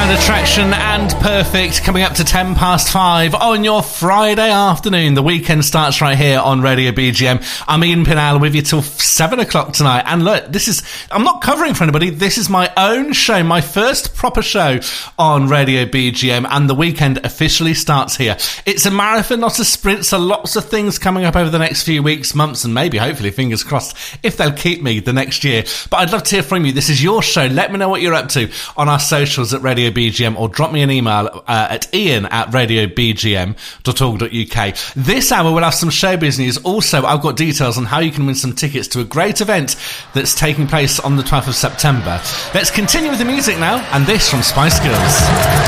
Sound Attraction and Perfect coming up to 10 past 5 on your Friday afternoon. The weekend starts right here on Radio BGM. I'm Ian Pinal with you till 7 o'clock tonight. And look, I'm not covering for anybody. This is my own show, my first proper show on Radio BGM, and the weekend officially starts here. It's a marathon, not a sprint, so lots of things coming up over the next few weeks, months, and maybe, hopefully, fingers crossed, if they'll keep me the next year. But I'd love to hear from you. This is your show. Let me know what you're up to on our socials at Radio BGM, or drop me an email at ian@radiobgm.org.uk. This hour we'll have some showbiz news. Also, I've got details on how you can win some tickets to a great event that's taking place on the 12th of September. Let's continue with the music now, and this from Spice Girls.